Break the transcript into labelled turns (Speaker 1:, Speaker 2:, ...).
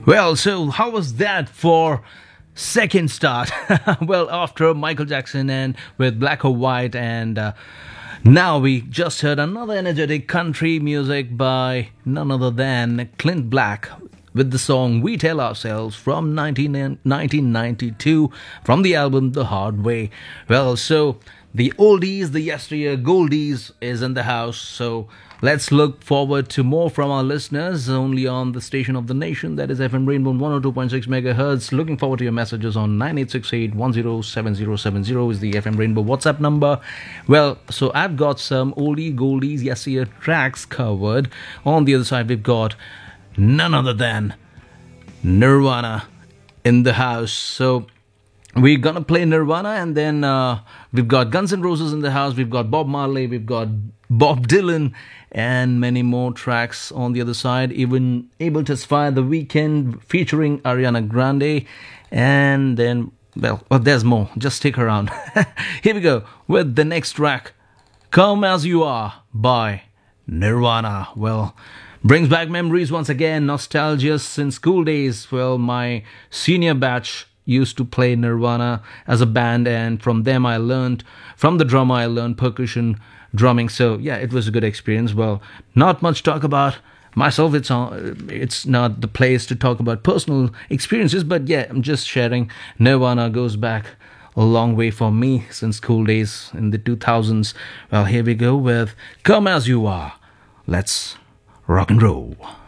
Speaker 1: Well, so how was that for second start? Well, after Michael Jackson and with Black or White, and now we just heard another energetic country music by none other than Clint Black with the song We Tell Ourselves from 1992 from the album The Hard Way. Well, so the oldies, the yesteryear goldies is in the house. So let's look forward to more from our listeners only on the station of the nation, that is FM Rainbow 102.6 megahertz. Looking forward to your messages on 9868107070 is the FM Rainbow WhatsApp number. Well, so I've got some oldie goldies yesteryear tracks covered. On the other side, we've got none other than Nirvana in the house. So we're gonna play Nirvana, and then we've got Guns N' Roses in the house, we've got Bob Marley, we've got Bob Dylan, and many more tracks on the other side. Even Able to Aspire The Weekend featuring Ariana Grande, and then, well, there's more. Just stick around. Here we go with the next track, Come As You Are by Nirvana. Well, brings back memories once again, nostalgia since school days. Well, my senior batch used to play Nirvana as a band, and from them I learned, from the drummer I learned percussion drumming. So yeah, it was a good experience. Well, not much talk about myself. It's not the place to talk about personal experiences, but yeah, I'm just sharing. Nirvana goes back a long way for me since school days in the 2000s. Well, here we go with Come As You Are. Let's rock and roll.